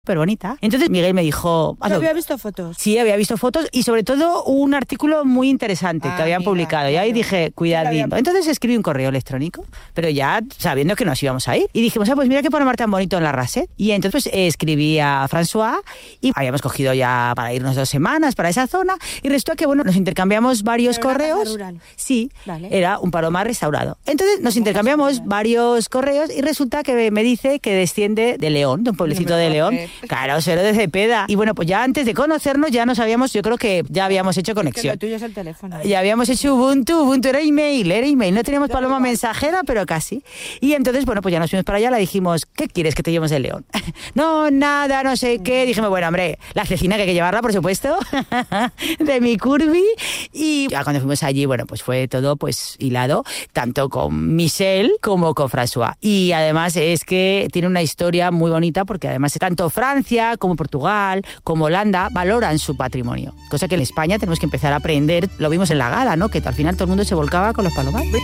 pero bonita. Entonces Miguel me dijo... ¿Había visto fotos? Sí, había visto fotos y sobre todo un artículo muy interesante que habían publicado. Y ahí dije, cuidadito. Entonces escribí un correo electrónico, pero ya sabiendo que nos íbamos a ir. Y dijimos, pues mira qué pone tan bonito en la Rasset. Y entonces escribí a François y habíamos cogido ya para irnos 2 semanas para esa zona. Y resulta que, bueno, nos intercambiamos varios correos. Sí, vale. Era un palomar restaurado. Entonces nos intercambiamos varios correos y resulta que me dice que desciende de León, de un pueblecito de León. Claro, suelo de Cepeda. Y bueno, pues ya antes de conocernos ya nos habíamos, yo creo que ya habíamos hecho conexión. Que lo tuyo es el teléfono. Ya habíamos hecho Ubuntu era email. No teníamos paloma mensajera, pero casi. Y entonces, bueno, pues ya nos fuimos para allá, le dijimos, ¿qué quieres que te llevemos de León? No, nada, no sé qué. Dijimos, bueno, hombre, la cecina que hay que llevarla, por supuesto, de mi curvy. Y ya cuando fuimos allí, bueno, pues fue todo pues hilado, tanto con Michelle como con François. Y además es que tiene una historia muy bonita porque además tanto Francia como Portugal como Holanda valoran su patrimonio, cosa que en España tenemos que empezar a aprender. Lo vimos en la gala, ¿no? Que al final todo el mundo se volcaba con los palomares.